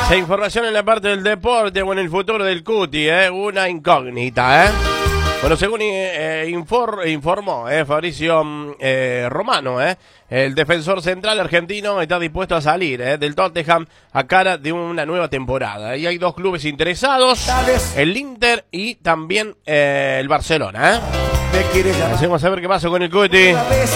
Sí, información en la parte del deporte o en el futuro del Cuti, una incógnita, Bueno, según informó Fabricio Romano, el defensor central argentino está dispuesto a salir del Tottenham a cara de una nueva temporada. Y hay dos clubes interesados, el Inter y también el Barcelona. Vamos a ver qué pasa con el Cuti.